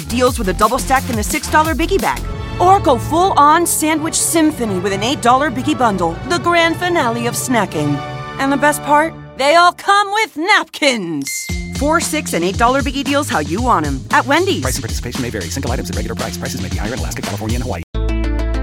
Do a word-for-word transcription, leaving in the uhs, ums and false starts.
deals with a double stack and a six dollar Biggie Bag. Or go full-on sandwich symphony with an eight dollar Biggie Bundle, the grand finale of snacking. And the best part? They all come with napkins. Four, six, and eight dollar Biggie deals how you want them. At Wendy's. Price and participation may vary. Single items at regular price. Prices may be higher in Alaska, California, and Hawaii.